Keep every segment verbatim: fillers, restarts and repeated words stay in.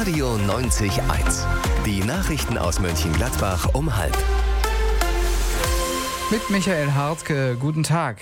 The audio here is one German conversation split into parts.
Radio neunzig Komma eins. Die Nachrichten aus Mönchengladbach um halb. Mit Michael Hartke, guten Tag.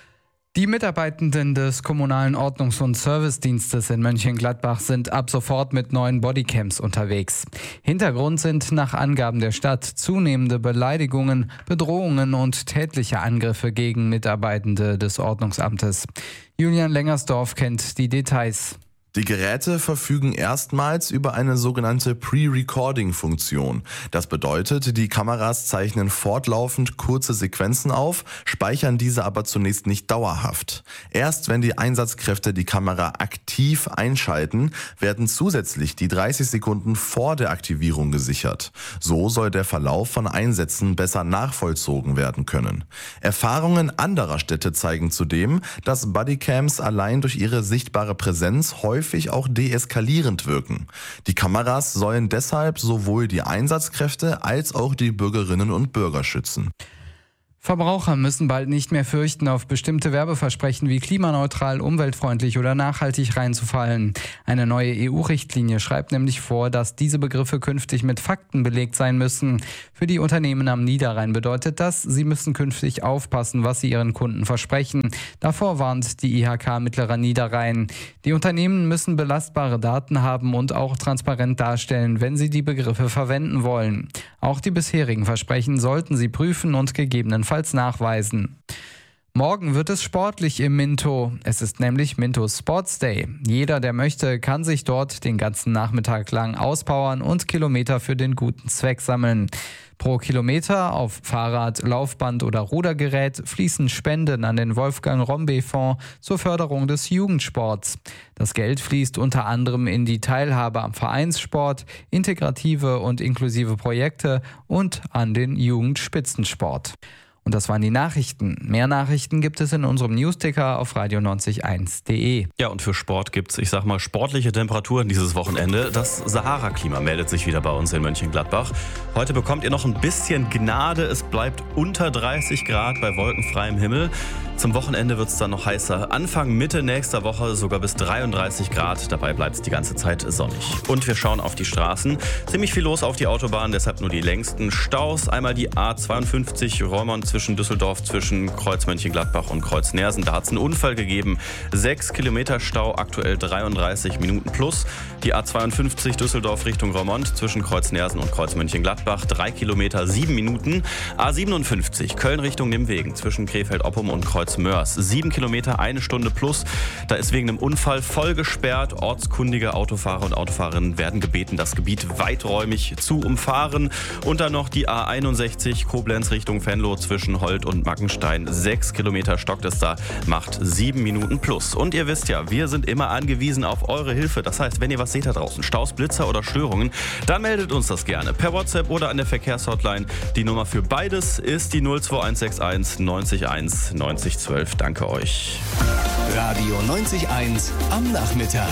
Die Mitarbeitenden des Kommunalen Ordnungs- und Servicedienstes in Mönchengladbach sind ab sofort mit neuen Bodycams unterwegs. Hintergrund sind nach Angaben der Stadt zunehmende Beleidigungen, Bedrohungen und tätliche Angriffe gegen Mitarbeitende des Ordnungsamtes. Julian Lengersdorf kennt die Details. Die Geräte verfügen erstmals über eine sogenannte Pre-Recording-Funktion. Das bedeutet, die Kameras zeichnen fortlaufend kurze Sequenzen auf, speichern diese aber zunächst nicht dauerhaft. Erst wenn die Einsatzkräfte die Kamera aktiv einschalten, werden zusätzlich die dreißig Sekunden vor der Aktivierung gesichert. So soll der Verlauf von Einsätzen besser nachvollzogen werden können. Erfahrungen anderer Städte zeigen zudem, dass Bodycams allein durch ihre sichtbare Präsenz häufig auch deeskalierend wirken. Die Kameras sollen deshalb sowohl die Einsatzkräfte als auch die Bürgerinnen und Bürger schützen. Verbraucher müssen bald nicht mehr fürchten, auf bestimmte Werbeversprechen wie klimaneutral, umweltfreundlich oder nachhaltig reinzufallen. Eine neue E U-Richtlinie schreibt nämlich vor, dass diese Begriffe künftig mit Fakten belegt sein müssen. Für die Unternehmen am Niederrhein bedeutet das, sie müssen künftig aufpassen, was sie ihren Kunden versprechen. Davor warnt die I H K Mittlerer Niederrhein. Die Unternehmen müssen belastbare Daten haben und auch transparent darstellen, wenn sie die Begriffe verwenden wollen. Auch die bisherigen Versprechen sollten sie prüfen und gegebenenfalls nachweisen. Morgen wird es sportlich im Minto. Es ist nämlich Minto Sports Day. Jeder, der möchte, kann sich dort den ganzen Nachmittag lang auspowern und Kilometer für den guten Zweck sammeln. Pro Kilometer auf Fahrrad, Laufband oder Rudergerät fließen Spenden an den Wolfgang-Rombe-Fonds zur Förderung des Jugendsports. Das Geld fließt unter anderem in die Teilhabe am Vereinssport, integrative und inklusive Projekte und an den Jugendspitzensport. Und das waren die Nachrichten. Mehr Nachrichten gibt es in unserem Newsticker auf radio neunzig Komma eins punkt de. Ja, und für Sport gibt's, ich sag mal, sportliche Temperaturen dieses Wochenende. Das Sahara-Klima meldet sich wieder bei uns in Mönchengladbach. Heute bekommt ihr noch ein bisschen Gnade. Es bleibt unter dreißig Grad bei wolkenfreiem Himmel. Zum Wochenende wird's dann noch heißer. Anfang Mitte nächster Woche sogar bis dreiunddreißig Grad. Dabei bleibt's die ganze Zeit sonnig. Und wir schauen auf die Straßen. Ziemlich viel los auf die Autobahn, deshalb nur die längsten Staus. Einmal die A zweiundfünfzig Reumont zwischen Düsseldorf, zwischen Kreuz Mönchengladbach und Kreuz Neersen. Da hat es einen Unfall gegeben. Sechs Kilometer Stau, aktuell dreiunddreißig Minuten plus. Die A zweiundfünfzig Düsseldorf Richtung Reumont zwischen Kreuz Neersen und Kreuz Mönchengladbach. Drei Kilometer, sieben Minuten. A siebenundfünfzig Köln Richtung Nimwegen zwischen Krefeld-Oppum und Kreuz Mörs. Sieben Kilometer, eine Stunde plus. Da ist wegen einem Unfall voll gesperrt. Ortskundige Autofahrer und Autofahrerinnen werden gebeten, das Gebiet weiträumig zu umfahren. Und dann noch die A einundsechzig Koblenz Richtung Venlo zwischen Holt und Mackenstein. Sechs Kilometer stockt es da, macht sieben Minuten plus. Und ihr wisst ja, wir sind immer angewiesen auf eure Hilfe. Das heißt, wenn ihr was seht da draußen, Staus, Blitzer oder Störungen, dann meldet uns das gerne per WhatsApp oder an der Verkehrshotline. Die Nummer für beides ist die null zwei eins sechs eins neunzig eins neunzig zwölf. Danke euch. Radio neunzig Komma eins am Nachmittag.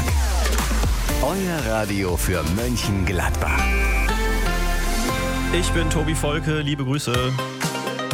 Euer Radio für Mönchengladbach. Ich bin Tobi Volke, liebe Grüße.